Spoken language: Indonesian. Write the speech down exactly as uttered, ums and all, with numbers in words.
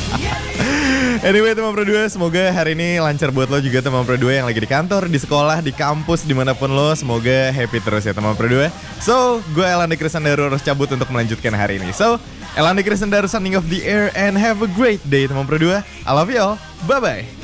Anyway teman Pro dua, semoga hari ini lancar buat lo juga teman Pro dua yang lagi di kantor, di sekolah, di kampus, dimanapun lo. Semoga happy terus ya teman Pro dua. So, gue Elandi Krisandaru harus cabut untuk melanjutkan hari ini. So, Elandi Krisandaru signing off the air and have a great day teman Pro dua. I love you all, bye-bye.